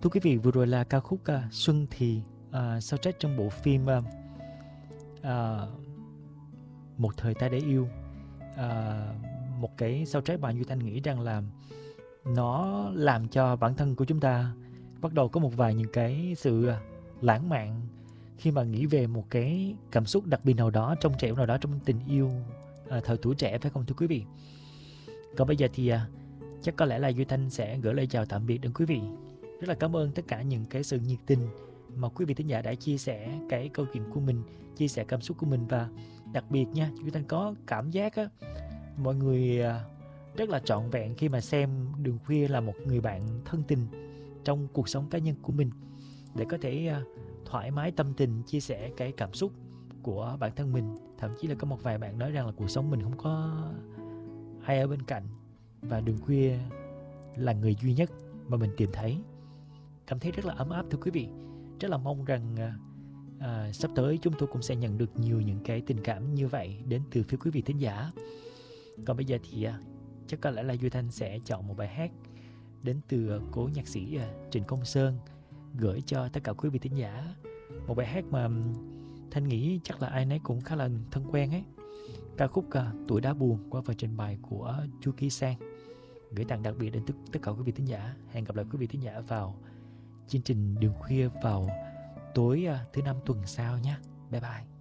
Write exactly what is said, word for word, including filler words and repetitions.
Thưa quý vị, vừa rồi là ca khúc uh, Xuân Thì, uh, soundtrack trong bộ phim uh, uh, Một Thời Ta Để Yêu. Uh, một cái soundtrack mà Duy Thanh nghĩ rằng là nó làm cho bản thân của chúng ta bắt đầu có một vài những cái sự lãng mạn khi mà nghĩ về một cái cảm xúc đặc biệt nào đó, trong trẻo nào đó trong tình yêu uh, thời tuổi trẻ, phải không thưa quý vị? Còn bây giờ thì uh, chắc có lẽ là Duy Thanh sẽ gửi lời chào tạm biệt đến quý vị. Rất là cảm ơn tất cả những cái sự nhiệt tình mà quý vị thính giả đã chia sẻ cái câu chuyện của mình, chia sẻ cảm xúc của mình. Và đặc biệt nha, Duy Thanh có cảm giác á, mọi người rất là trọn vẹn khi mà xem Đường Khuya là một người bạn thân tình trong cuộc sống cá nhân của mình, để có thể thoải mái tâm tình chia sẻ cái cảm xúc của bản thân mình. Thậm chí là có một vài bạn nói rằng là cuộc sống mình không có ai ở bên cạnh, và Đường Khuya là người duy nhất mà mình tìm thấy. Cảm thấy rất là ấm áp thưa quý vị. Rất là mong rằng à, sắp tới chúng tôi cũng sẽ nhận được nhiều những cái tình cảm như vậy đến từ phía quý vị thính giả. Còn bây giờ thì à, chắc có lẽ là Duy Thanh sẽ chọn một bài hát đến từ cố nhạc sĩ à, Trịnh Công Sơn, gửi cho tất cả quý vị thính giả. Một bài hát mà Thanh nghĩ chắc là ai nấy cũng khá là thân quen ấy. Ca khúc à, Tuổi Đá Buồn qua phần trình bày của Chu Kỳ Sang, gửi tặng đặc biệt đến tất, tất cả quý vị thính giả. Hẹn gặp lại quý vị thính giả vào chương trình Đường Khuya vào tối uh, thứ năm tuần sau nhé. Bye bye.